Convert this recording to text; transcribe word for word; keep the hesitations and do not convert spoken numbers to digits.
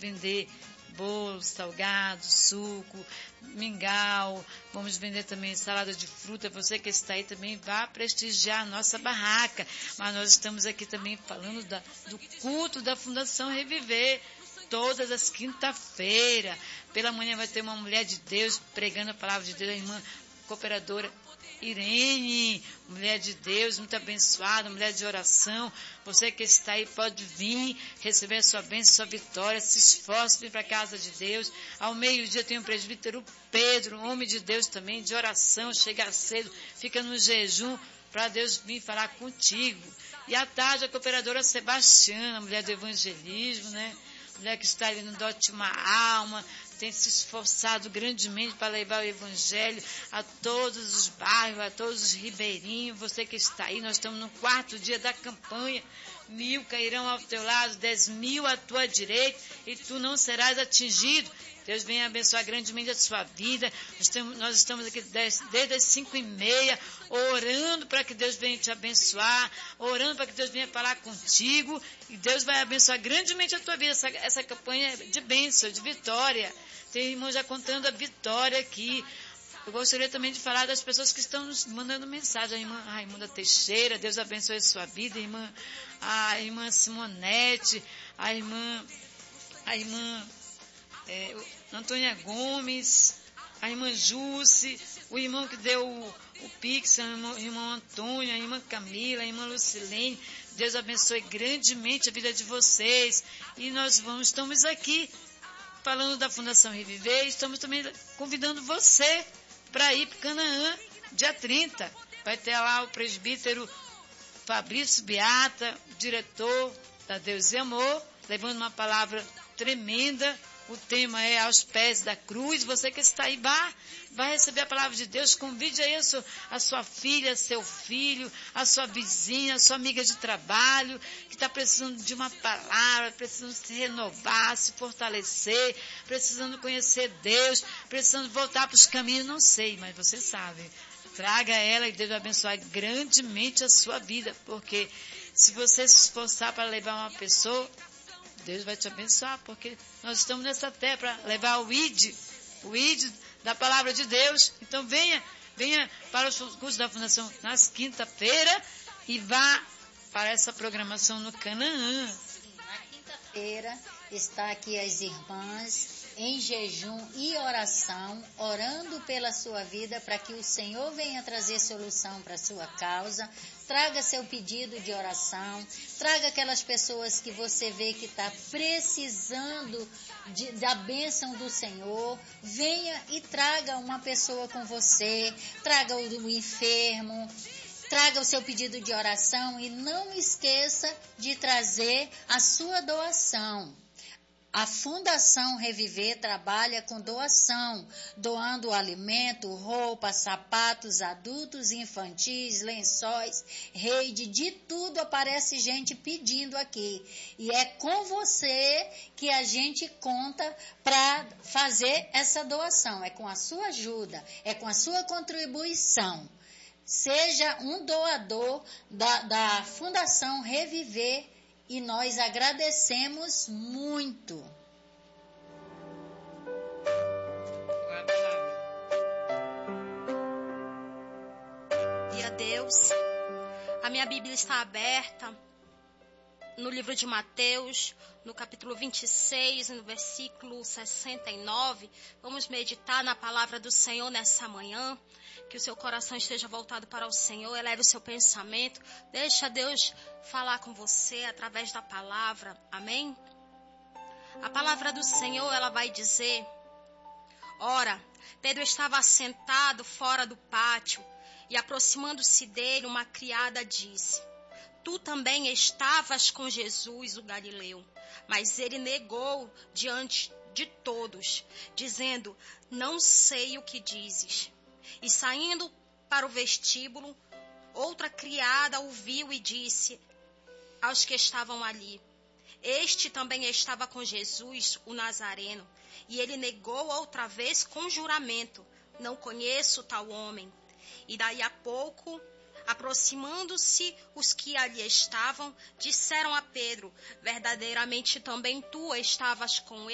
vender bolos, salgados, suco, mingau, vamos vender também salada de fruta. Você que está aí também vá prestigiar a nossa barraca. Mas nós estamos aqui também falando da, do culto da Fundação Reviver, todas as quinta-feiras. Pela manhã vai ter uma mulher de Deus pregando a palavra de Deus, a irmã cooperadora Irene, mulher de Deus, muito abençoada, mulher de oração. Você que está aí pode vir receber a sua bênção, sua vitória, se esforce, vir para a casa de Deus. Ao meio-dia tem o presbítero Pedro, homem de Deus também, de oração, chega cedo, fica no jejum para Deus vir falar contigo. E à tarde a cooperadora Sebastiana, mulher do evangelismo, né? Mulher que está ali no Dote Uma Alma, tem se esforçado grandemente para levar o evangelho a todos os bairros, a todos os ribeirinhos. Você que está aí, nós estamos no quarto dia da campanha. Mil cairão ao teu lado, dez mil à tua direita, e tu não serás atingido. Deus venha abençoar grandemente a sua vida. Nós estamos, nós estamos aqui desde, desde as cinco e meia, orando para que Deus venha te abençoar, orando para que Deus venha falar contigo, e Deus vai abençoar grandemente a tua vida, essa, essa campanha de bênção, de vitória. Tem irmão já contando a vitória aqui. Eu gostaria também de falar das pessoas que estão nos mandando mensagem. A irmã Raimunda Teixeira, Deus abençoe a sua vida. A irmã, a irmã Simonete, a irmã, a irmã é, Antônia Gomes, a irmã Jússi, o irmão que deu o, o Pix, o irmão, o irmão Antônio, a irmã Camila, a irmã Lucilene. Deus abençoe grandemente a vida de vocês. E nós vamos, estamos aqui falando da Fundação Reviver. Estamos também convidando você para ir para Canaã, dia trinta. Vai ter lá o presbítero Fabrício Beata, diretor da Deus e Amor, levando uma palavra tremenda. O tema é Aos Pés da Cruz. Você que está aí, vai, vai receber a palavra de Deus. Convide aí a sua, a sua filha, seu filho, a sua vizinha, a sua amiga de trabalho, que está precisando de uma palavra, precisando se renovar, se fortalecer, precisando conhecer Deus, precisando voltar para os caminhos. Não sei, mas você sabe. Traga ela e Deus vai abençoar grandemente a sua vida, porque se você se esforçar para levar uma pessoa, Deus vai te abençoar, porque nós estamos nessa terra para levar o I D, o I D da palavra de Deus. Então venha, venha para os cursos da Fundação nas quinta-feira e vá para essa programação no Canaã. Sim, na quinta-feira está aqui as irmãs em jejum e oração, orando pela sua vida para que o Senhor venha trazer solução para a sua causa. Traga seu pedido de oração, traga aquelas pessoas que você vê que está precisando de, da bênção do Senhor. Venha e traga uma pessoa com você, traga o, o enfermo, traga o seu pedido de oração e não esqueça de trazer a sua doação. A Fundação Reviver trabalha com doação, doando alimento, roupa, sapatos, adultos, infantis, lençóis, rede, de tudo aparece gente pedindo aqui. E é com você que a gente conta para fazer essa doação, é com a sua ajuda, é com a sua contribuição. Seja um doador da, da Fundação Reviver, e nós agradecemos muito. E a Deus, a minha Bíblia está aberta no livro de Mateus, no capítulo vinte e seis, no versículo sessenta e nove. Vamos meditar na palavra do Senhor nessa manhã. Que o seu coração esteja voltado para o Senhor, eleve o seu pensamento, deixa Deus falar com você através da palavra, amém? A palavra do Senhor, ela vai dizer: ora, Pedro estava assentado fora do pátio, e aproximando-se dele, uma criada disse: tu também estavas com Jesus, o Galileu. Mas ele negou diante de todos, dizendo: não sei o que dizes. E saindo para o vestíbulo, outra criada o viu e disse aos que estavam ali: este também estava com Jesus, o Nazareno. E ele negou outra vez com juramento: não conheço tal homem. E daí a pouco, aproximando-se os que ali estavam, disseram a Pedro: verdadeiramente também tu estavas com ele.